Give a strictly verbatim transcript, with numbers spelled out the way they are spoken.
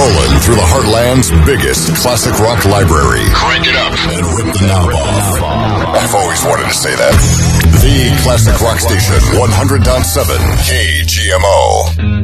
Rolling through the Heartland's biggest classic rock library. Crank it up and rip the knob off. I've always wanted to say that. The Classic Rock Station, one hundred point seven K G M O.